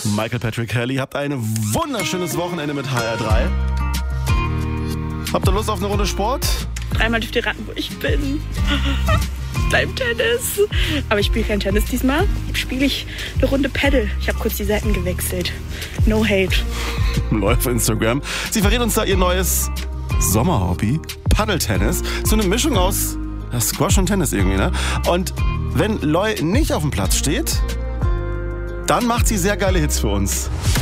Michael Patrick Kelly. Habt ein wunderschönes Wochenende mit HR3. Habt ihr Lust auf eine Runde Sport? Dreimal dürft ihr raten, wo ich bin. Beim Tennis. Aber ich spiele kein Tennis diesmal. Spiele ich eine Runde Paddle. Ich habe kurz die Seiten gewechselt. No hate. Läuft auf Instagram. Sie verrät uns da ihr neues Sommerhobby. Paddeltennis. So eine Mischung aus Squash und Tennis irgendwie, ne? Und wenn Loi nicht auf dem Platz steht, dann macht sie sehr geile Hits für uns.